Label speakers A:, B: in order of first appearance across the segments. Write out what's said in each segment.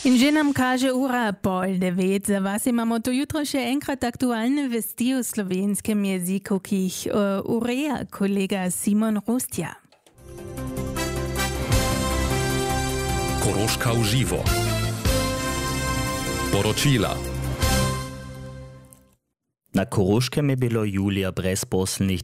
A: In že nam kaže ura 8:30. Za vas imamo to jutro še enkrat aktualne vesti v slovenskem jeziku, ki jih ureja kolega Simon Rostja.
B: Koroška v živo. Poročila.
C: Na Koroškem je bilo julija brezposelnih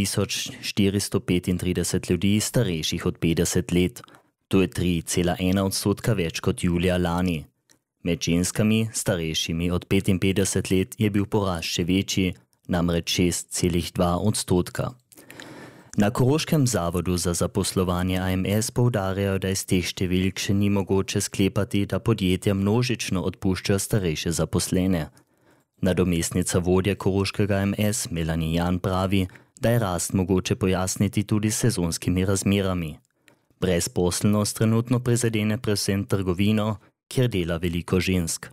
C: 9435 ljudi starejših od 50 let. To je 3,1% več kot julija lani. Med ženskami, starejšimi od 55 let, je bil porast še večji, namreč 6,2%. Na Koroškem zavodu za zaposlovanje AMS poudarjajo, da iz teh številk še ni mogoče sklepati, da podjetja množično odpuščajo starejše zaposlene. Nadomestnica vodje koroškega AMS Melanie Jan pravi, da je rast mogoče pojasniti tudi s sezonskimi razmerami. Brezposelnost trenutno prizadene predvsem trgovino, kjer dela veliko žensk.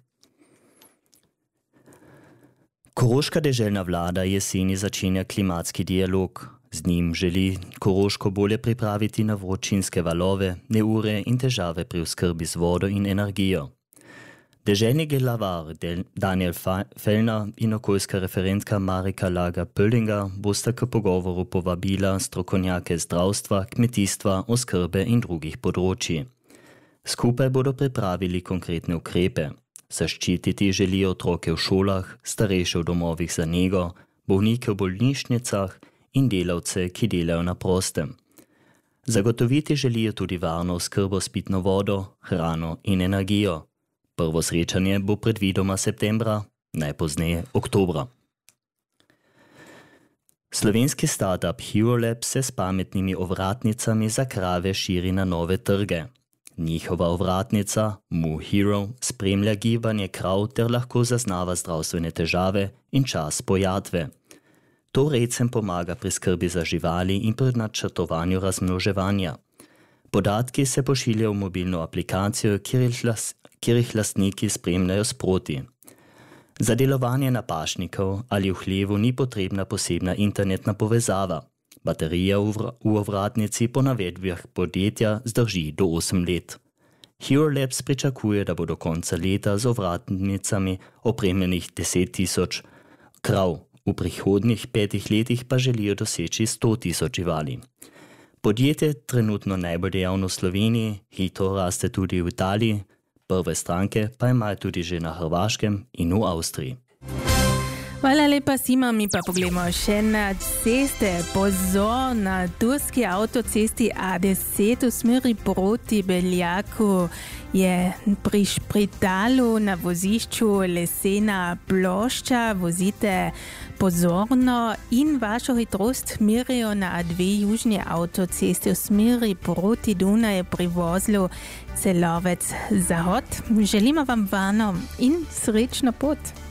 C: Koroška deželna vlada jeseni začenja klimatski dialog. Z njim želi Koroško bolje pripraviti na vročinske valove, neure in težave pri oskrbi z vodo in energijo. Deželni glavar Daniel Fellner in okoljska referentka Marika Lager-Pöllinger bosta k pogovoru povabila strokovnjake zdravstva, kmetijstva, oskrbe in drugih področji. Skupaj bodo pripravili konkretne ukrepe. Zaščititi želijo otroke v šolah, starejše v domovih za nego, bolnike v bolnišnicah in delavce, ki delajo na prostem. Zagotoviti želijo tudi varno oskrbo s pitno vodo, hrano in energijo. Prvo srečanje bo predvidoma septembra, najpozneje oktobra. Slovenski startup HeroLab se s pametnimi ovratnicami za krave širi na nove trge. Njihova ovratnica MooHero spremlja gibanje krav ter lahko zaznava zdravstvene težave in čas pojatve. To redcem pomaga pri skrbi za živali in pri načrtovanju razmnoževanja. Podatki se pošiljajo v mobilno aplikacijo, kjer jih lastniki spremljajo sproti. Za delovanje napašnikov ali v hlevu ni potrebna posebna internetna povezava. Baterija v ovratnici po navedbah podjetja zdrži do 8 let. HeroLabs pričakuje, da bo do konca leta z ovratnicami opremljenih 10 000 krav. V prihodnjih 5 letih pa želijo doseči 100 000 živali. Podjetje je trenutno najbolj dejavno v Sloveniji, hitro raste tudi v Italiji, prve stranke pa imajo tudi že na Hrvaškem in v Avstriji.
A: Hvala lepa, Sima, mi pa pogledamo še na ceste. Pozor, na turski avtocesti A10 v smeri proti Beljaku je pri Špritalu na vozišču lesena plošča. Vozite pozorno in vašo hitrost merijo na A2 južni avtocesti v smeri proti Dunaju pri vozlu Celovec Zahod. Želimo vam varno in srečno pot.